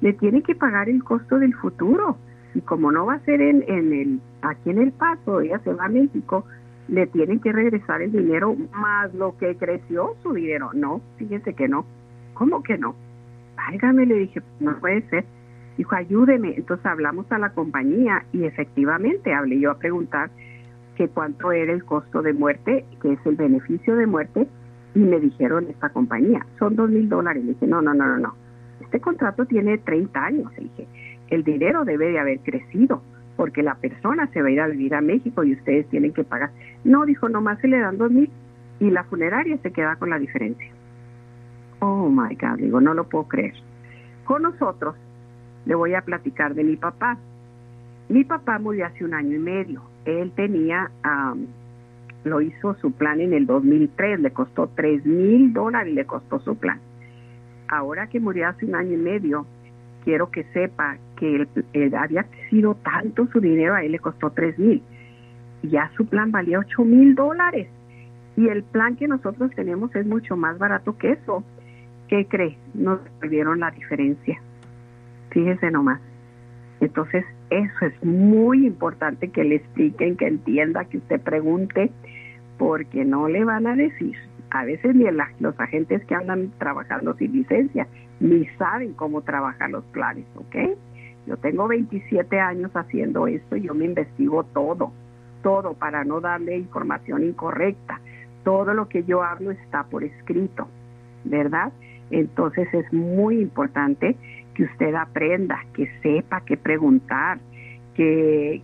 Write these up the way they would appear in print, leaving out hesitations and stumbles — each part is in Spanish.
le tiene que pagar el costo del futuro. Y como no va a ser aquí en El Paso, ella se va a México, le tienen que regresar el dinero más lo que creció su dinero. No, fíjese que no. ¿Cómo que no? Válgame, le dije, no puede ser. Dijo, ayúdeme. Entonces hablamos a la compañía y efectivamente hablé yo a preguntar que cuánto era el costo de muerte, que es el beneficio de muerte, y me dijeron esta compañía, son $2,000. Le dije, no. Este contrato tiene 30 años. Le dije, el dinero debe de haber crecido, porque la persona se va a ir a vivir a México y ustedes tienen que pagar. No, dijo, nomás se le dan 2,000 y la funeraria se queda con la diferencia. Oh my God, digo, no lo puedo creer. Con nosotros, le voy a platicar de mi papá. Mi papá murió hace 1 año y medio. Él tenía, lo hizo su plan en el 2003, le costó $3,000, le costó su plan. Ahora que murió hace 1 año y medio, quiero que sepa que él había crecido tanto su dinero, a él le costó $3,000. Ya su plan valía $8,000. Y el plan que nosotros tenemos es mucho más barato que eso. ¿Qué cree? Nos perdieron la diferencia. Fíjese nomás. Entonces, eso es muy importante que le expliquen, que entienda, que usted pregunte, porque no le van a decir. A veces ni los agentes que andan trabajando sin licencia ni saben cómo trabajan los planes, ¿ok? Yo tengo 27 años haciendo esto y yo me investigo todo para no darle información incorrecta. Todo lo que yo hablo está por escrito, ¿verdad? Entonces es muy importante que usted aprenda, que sepa qué preguntar, que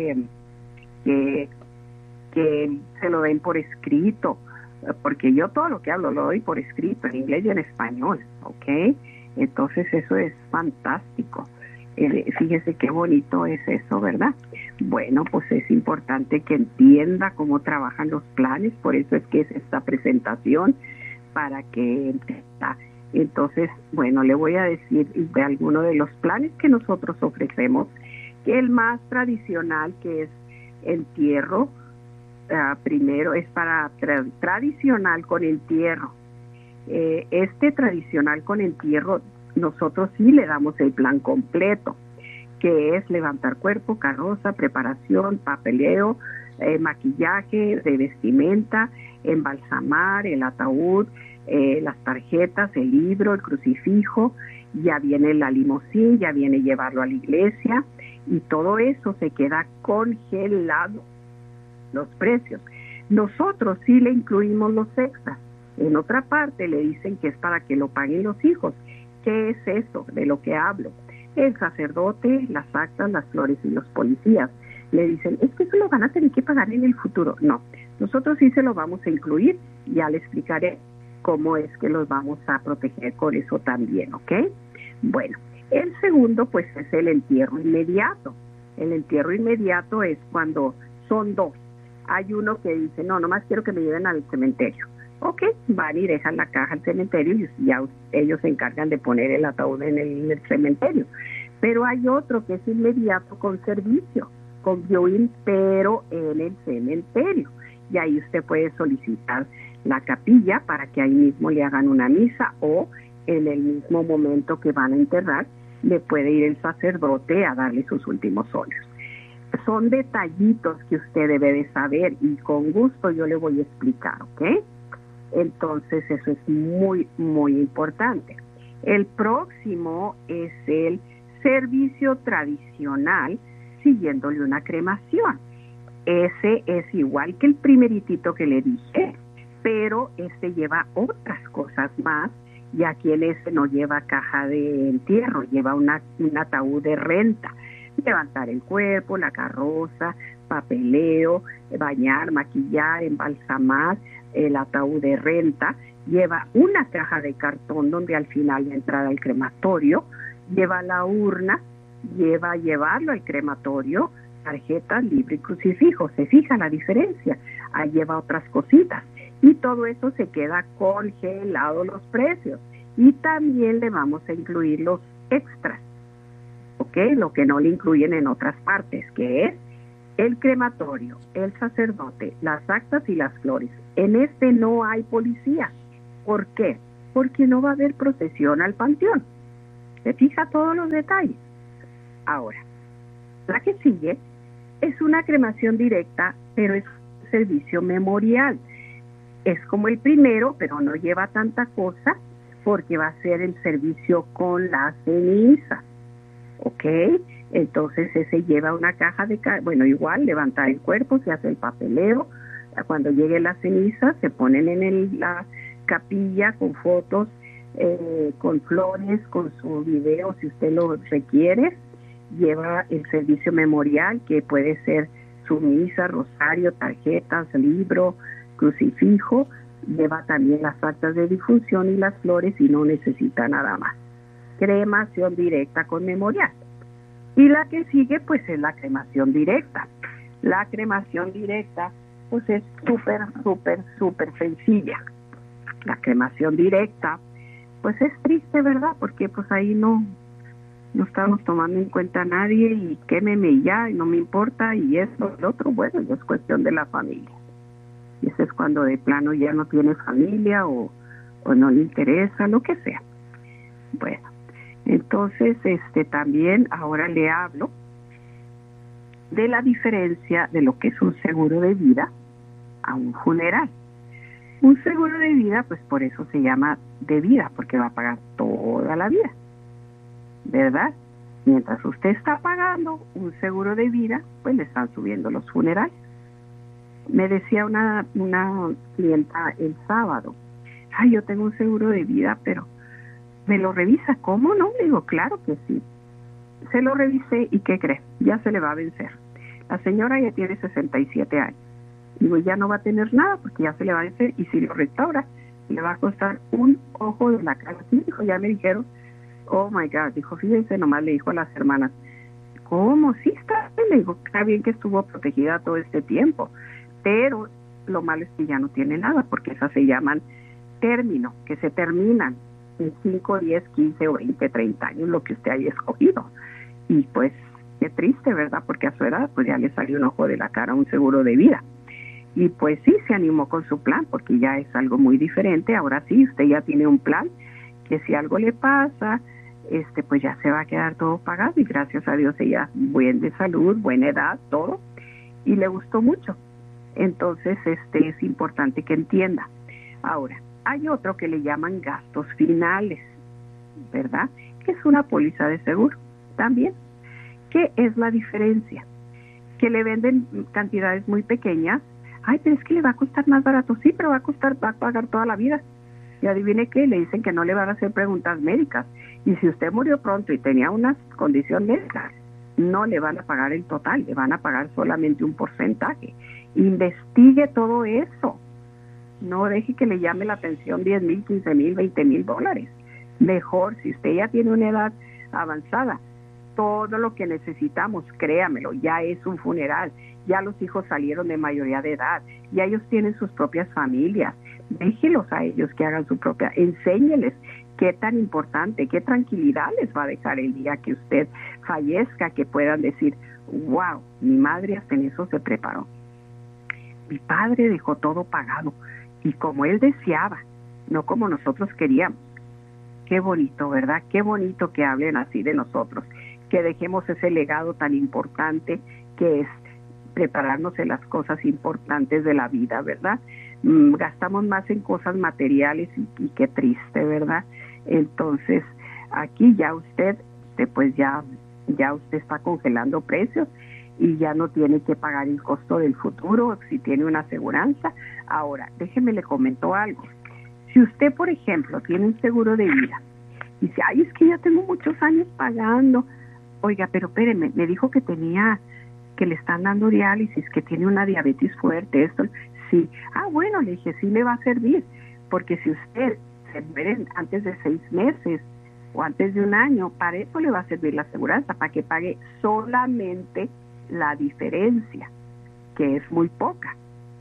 se lo den por escrito, porque yo todo lo que hablo lo doy por escrito, en inglés y en español, ¿ok? Entonces eso es fantástico. Fíjese qué bonito es eso, ¿verdad? Bueno, pues es importante que entienda cómo trabajan los planes, por eso es que es esta presentación, para que entienda. Entonces, bueno, le voy a decir de algunos de los planes que nosotros ofrecemos, que el más tradicional, que es entierro, primero es para tradicional con entierro. Este tradicional con entierro, nosotros sí le damos el plan completo, que es levantar cuerpo, carroza, preparación, papeleo, maquillaje, de vestimenta, embalsamar, el ataúd, las tarjetas, el libro, el crucifijo, ya viene la limusina, ya viene llevarlo a la iglesia, y todo eso se queda congelado, los precios. Nosotros sí le incluimos los extras. En otra parte le dicen que es para que lo paguen los hijos. ¿Qué es eso de lo que hablo? El sacerdote, las actas, las flores y los policías. Le dicen, es que eso lo van a tener que pagar en el futuro. No, nosotros sí se lo vamos a incluir. Ya le explicaré cómo es que los vamos a proteger con eso también, ¿ok? Bueno, el segundo pues es el entierro inmediato. El entierro inmediato es cuando son dos. Hay uno que dice, no, nomás quiero que me lleven al cementerio. Ok, van y dejan la caja al cementerio y ya ellos se encargan de poner el ataúd en el cementerio. Pero hay otro que es inmediato con servicio, con viewing, pero en el cementerio. Y ahí usted puede solicitar la capilla para que ahí mismo le hagan una misa, o en el mismo momento que van a enterrar, le puede ir el sacerdote a darle sus últimos óleos. Son detallitos que usted debe de saber y con gusto yo le voy a explicar, ¿ok? Entonces eso es muy, muy importante. El próximo es el servicio tradicional siguiéndole una cremación. Ese es igual que el primeritito que le dije, pero este lleva otras cosas más, y aquí en este no lleva caja de entierro, lleva un ataúd de renta. Levantar el cuerpo, la carroza, papeleo, bañar, maquillar, embalsamar, el ataúd de renta, lleva una caja de cartón donde al final de entrada al crematorio, lleva la urna, llevarlo al crematorio, tarjetas, libro y crucifijo. ¿Se fija la diferencia? Ahí lleva otras cositas. Y todo eso se queda congelado los precios. Y también le vamos a incluir los extras, ¿ok? Lo que no le incluyen en otras partes, que es el crematorio, el sacerdote, las actas y las flores. En este no hay policía. ¿Por qué? Porque no va a haber procesión al panteón. Se fija todos los detalles. Ahora, la que sigue es una cremación directa, pero es un servicio memorial. Es como el primero, pero no lleva tanta cosa porque va a ser el servicio con la ceniza. ¿Ok? Entonces ese lleva una caja de... Bueno, igual levantar el cuerpo, se hace el papeleo. Cuando llegue la ceniza se ponen en la capilla con fotos, con flores, con su video si usted lo requiere. Lleva el servicio memorial que puede ser su misa, rosario, tarjetas, libro, crucifijo. Lleva también las actas de difunción y las flores y no necesita nada más. Cremación directa con memorial. Y la que sigue pues es la cremación directa. La cremación directa pues es súper sencilla. La cremación directa pues es triste, ¿verdad? Porque pues ahí no estamos tomando en cuenta a nadie y quémeme ya y no me importa y esto, el otro, bueno, ya es cuestión de la familia. Y ese es cuando de plano ya no tiene familia o no le interesa, lo que sea. Bueno, entonces también ahora le hablo de la diferencia de lo que es un seguro de vida a un funeral. Un seguro de vida, pues por eso se llama de vida, porque va a pagar toda la vida, ¿verdad? Mientras usted está pagando un seguro de vida, pues le están subiendo los funerales. Me decía una clienta el sábado, ay, yo tengo un seguro de vida, pero ¿me lo revisa? ¿Cómo no? Le digo, claro que sí. Se lo revisé y ¿qué cree? Ya se le va a vencer. La señora ya tiene 67 años. Digo, ya no va a tener nada porque ya se le va a vencer y si lo restaura, le va a costar un ojo de la cara. Sí, dijo, ya me dijeron, oh my God, dijo, fíjense, nomás le dijo a las hermanas, ¿cómo? Sí está bien. Le digo, está bien que estuvo protegida todo este tiempo, pero lo malo es que ya no tiene nada porque esas se llaman término, que se terminan en 5, 10, 15 o 20, 30 años, lo que usted haya escogido. Y pues, qué triste, ¿verdad? Porque a su edad, pues ya le salió un ojo de la cara un seguro de vida. Y pues sí, se animó con su plan, porque ya es algo muy diferente. Ahora sí, usted ya tiene un plan que si algo le pasa, pues ya se va a quedar todo pagado. Y gracias a Dios ella bien de salud, buena edad, todo. Y le gustó mucho. Entonces, es importante que entienda. Ahora, hay otro que le llaman gastos finales, ¿verdad? Que es una póliza de seguro también. ¿Qué es la diferencia? Que le venden cantidades muy pequeñas. Ay, pero es que le va a costar más barato. Sí, pero va a pagar toda la vida. Y adivine qué, le dicen que no le van a hacer preguntas médicas. Y si usted murió pronto y tenía una condición médica, no le van a pagar el total, le van a pagar solamente un porcentaje. Investigue todo eso. No deje que le llame la atención 10,000, 15,000, 20,000 dólares. Mejor, si usted ya tiene una edad avanzada, todo lo que necesitamos, créamelo, ya es un funeral. Ya los hijos salieron de mayoría de edad, ya ellos tienen sus propias familias. Déjelos a ellos que hagan su propia, enséñeles qué tan importante, qué tranquilidad les va a dejar el día que usted fallezca, que puedan decir, wow, mi madre hasta en eso se preparó. Mi padre dejó todo pagado y como él deseaba, no como nosotros queríamos. Qué bonito, ¿verdad? Qué bonito que hablen así de nosotros, que dejemos ese legado tan importante que es prepararnos en las cosas importantes de la vida, ¿verdad? Gastamos más en cosas materiales y qué triste, ¿verdad? Entonces, aquí ya usted pues ya usted está congelando precios y ya no tiene que pagar el costo del futuro si tiene una aseguranza. Ahora, déjeme le comento algo. Si usted, por ejemplo, tiene un seguro de vida y dice, ay, es que ya tengo muchos años pagando. Oiga, pero espéreme, me dijo que le están dando diálisis, que tiene una diabetes fuerte, esto, sí. Ah, bueno, le dije, sí le va a servir, porque si usted se muere antes de 6 meses o antes de un año, para eso le va a servir la aseguranza, para que pague solamente la diferencia, que es muy poca.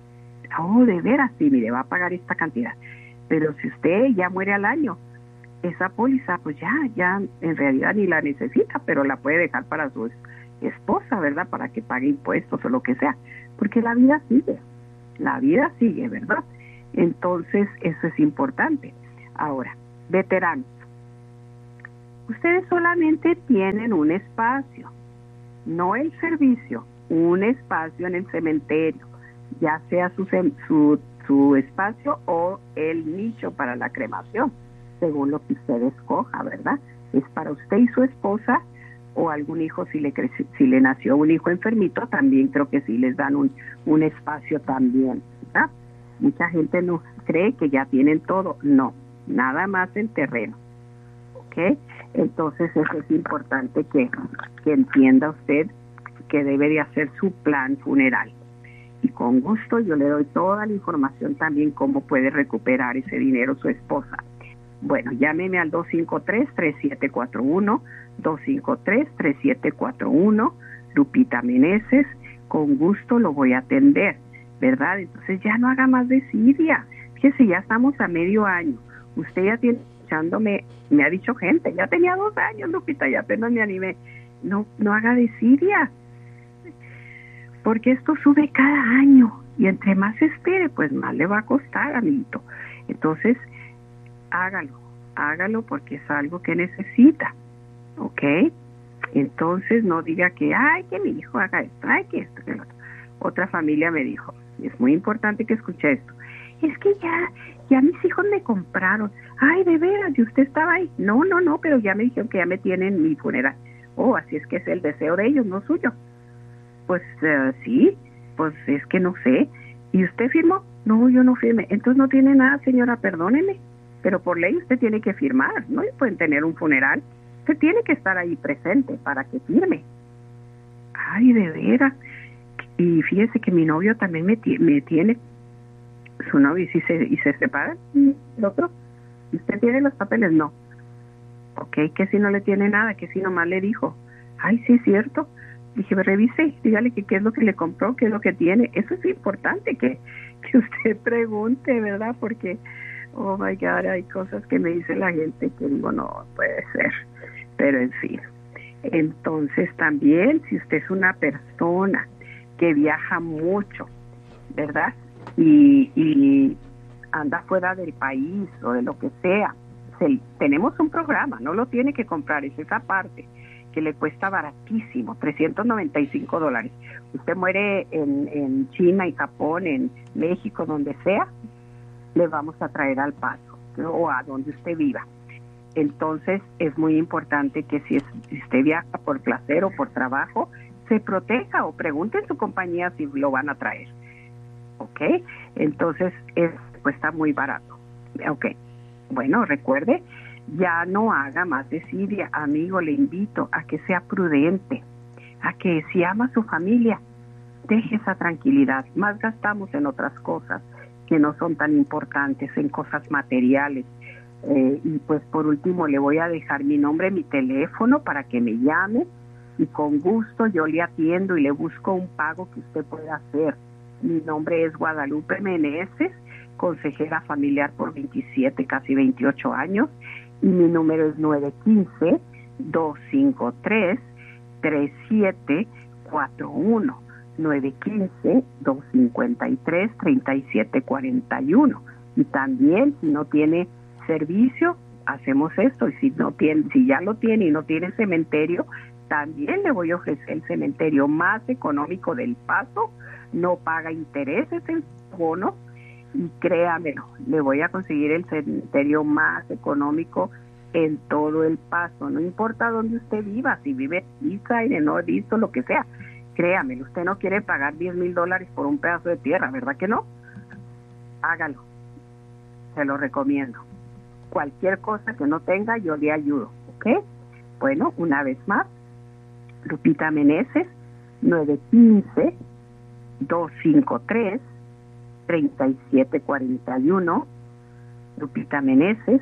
Oh, de veras, sí, mire, va a pagar esta cantidad. Pero si usted ya muere al año, esa póliza, pues ya en realidad ni la necesita, pero la puede dejar para su esposa, ¿verdad? Para que pague impuestos o lo que sea, porque la vida sigue, ¿verdad? Entonces, eso es importante. Ahora, veteranos. Ustedes solamente tienen un espacio, no el servicio, un espacio en el cementerio, ya sea su espacio o el nicho para la cremación, según lo que usted escoja, ¿verdad? Es para usted y su esposa o algún hijo, si le nació un hijo enfermito, también creo que sí les dan un espacio también, ¿verdad? Mucha gente no cree que ya tienen todo, no, nada más el terreno, ¿ok? Entonces eso es importante que entienda usted que debe de hacer su plan funeral. Y con gusto yo le doy toda la información también cómo puede recuperar ese dinero su esposa. Bueno, llámeme al 253-3741, 253-3741, Lupita Meneses, con gusto lo voy a atender, ¿verdad? Entonces ya no haga más desidia. Fíjese, ya estamos a medio año. Usted ya tiene, escuchándome, me ha dicho gente, ya tenía 2 años, Lupita, ya apenas me animé. No haga desidia, porque esto sube cada año y entre más espere, pues más le va a costar, amiguito. Entonces, hágalo porque es algo que necesita, ¿ok? Entonces no diga que, ay, que mi hijo haga esto, ay, que esto, que lo otro. Otra familia me dijo, y es muy importante que escuche esto, es que ya mis hijos me compraron, ay, de veras, y usted estaba ahí, no, pero ya me dijeron que ya me tienen mi funeral, oh, así es que es el deseo de ellos, no suyo. Pues sí, pues es que no sé, ¿y usted firmó? No, yo no firmé, entonces no tiene nada, señora, perdóneme. Pero por ley usted tiene que firmar, no pueden tener un funeral, usted tiene que estar ahí presente para que firme. Ay, de veras. Y fíjese que mi novio también me tiene, su novio, y se separa, el otro, ¿usted tiene los papeles? No. Ok, que si no le tiene nada, que si nomás le dijo, ay, sí es cierto. Dije, revise, dígale que qué es lo que le compró, qué es lo que tiene. Eso es importante que usted pregunte, ¿verdad? Porque oh my God, hay cosas que me dice la gente que digo, no puede ser, pero en fin. Entonces también, si usted es una persona que viaja mucho, ¿verdad? Y anda fuera del país o de lo que sea, tenemos un programa, no lo tiene que comprar, es esa parte que le cuesta baratísimo, $395. Usted muere en China y Japón, en México, donde sea, le vamos a traer al Paso, ¿no? O a donde usted viva. Entonces es muy importante que si usted viaja por placer o por trabajo, se proteja o pregunte en su compañía si lo van a traer, ¿ok? Entonces cuesta muy barato, ¿ok? Bueno, recuerde, ya no haga más desidia, amigo, le invito a que sea prudente, a que si ama a su familia, deje esa tranquilidad, más gastamos en otras cosas que no son tan importantes, en cosas materiales. Y pues por último le voy a dejar mi nombre, mi teléfono para que me llame y con gusto yo le atiendo y le busco un pago que usted pueda hacer. Mi nombre es Guadalupe Meneses, consejera familiar por 27, casi 28 años y mi número es 915-253-3741. 915-253-3741. Y también, si no tiene servicio, hacemos esto. Y si ya lo tiene y no tiene cementerio, también le voy a ofrecer el cementerio más económico del Paso. No paga intereses el bono. Y créamelo, le voy a conseguir el cementerio más económico en todo el Paso. No importa dónde usted viva, si vive en Eastside, en North East, lo que sea. Créame, usted no quiere pagar $10,000 por un pedazo de tierra, ¿verdad que no? Hágalo, se lo recomiendo. Cualquier cosa que no tenga, yo le ayudo, ¿ok? Bueno, una vez más, Lupita Meneses, 915-253-3741. Lupita Meneses,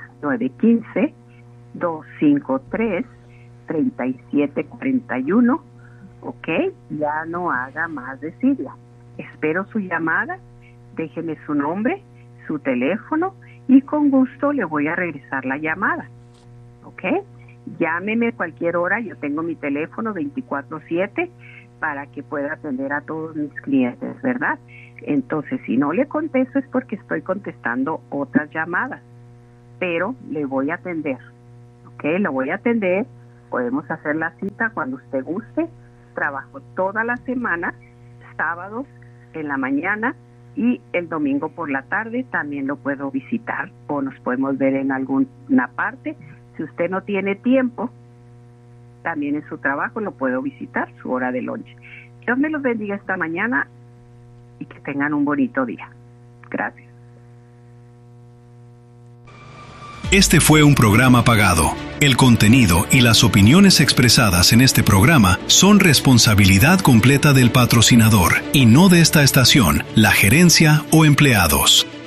915-253-3741. Ok, ya no haga más desidia. Espero su llamada, déjeme su nombre, su teléfono y con gusto le voy a regresar la llamada. Ok, llámeme cualquier hora, yo tengo mi teléfono 24/7 para que pueda atender a todos mis clientes, ¿verdad? Entonces, si no le contesto es porque estoy contestando otras llamadas, pero le voy a atender. Ok, lo voy a atender, podemos hacer la cita cuando usted guste. Trabajo toda la semana, sábados en la mañana y el domingo por la tarde también lo puedo visitar o nos podemos ver en alguna parte. Si usted no tiene tiempo, también en su trabajo lo puedo visitar, su hora de lunch. Dios me los bendiga esta mañana y que tengan un bonito día. Gracias. Este fue un programa pagado. El contenido y las opiniones expresadas en este programa son responsabilidad completa del patrocinador y no de esta estación, la gerencia o empleados.